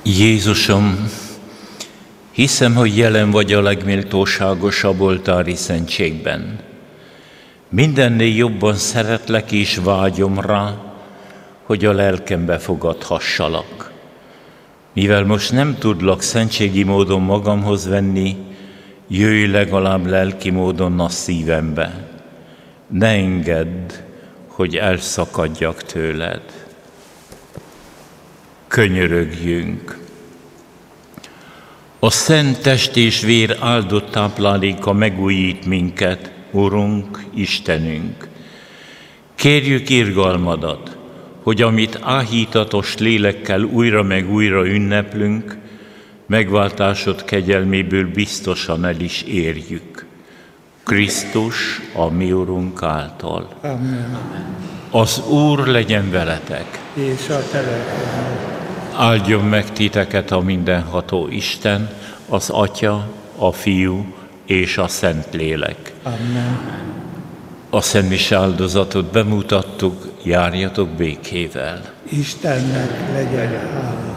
Jézusom, hiszem, hogy jelen vagy a legméltóságosabb oltári szentségben. Mindennél jobban szeretlek és vágyom rá, hogy a lelkembe fogadhassalak. Mivel most nem tudlak szentségi módon magamhoz venni, jöjj legalább lelki módon a szívembe. Ne engedd, hogy elszakadjak tőled. Könyörögjünk! A szent test és vér áldott tápláléka megújít minket, Urunk, Istenünk. Kérjük irgalmadat, hogy amit áhítatos lélekkel újra meg újra ünneplünk, megváltásod kegyelméből biztosan el is érjük. Krisztus, a mi Urunk által. Amen. Az Úr legyen veletek. És a te lelkedben. Áldjon meg titeket a mindenható Isten, az Atya, a Fiú és a Szentlélek. Amen. A szentmise áldozatot bemutattuk, járjatok békével. Istennek legyen hála.